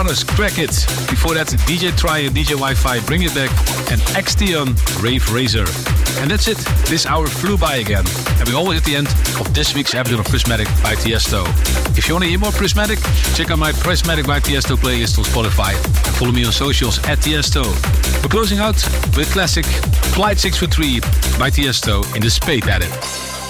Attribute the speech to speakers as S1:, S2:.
S1: Crack It. Before that, DJ Try and DJ Wi-Fi, Bring It Back, and Extion, Rave Razor. And that's it. This hour flew by again. And we're always at the end of this week's episode of Prismatic by Tiesto. If you want to hear more Prismatic, check out my Prismatic by Tiesto playlist on Spotify. And follow me on socials at Tiesto. We're closing out with classic Flight 643 by Tiesto in the Spade Edit.